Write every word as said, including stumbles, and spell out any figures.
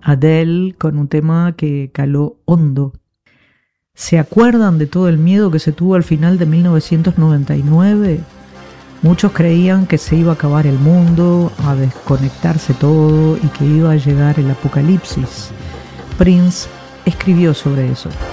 Adele con un tema que caló hondo. ¿Se acuerdan de todo el miedo que se tuvo al final de mil novecientos noventa y nueve? Muchos creían que se iba a acabar el mundo, a desconectarse todo y que iba a llegar el apocalipsis. Prince escribió sobre eso.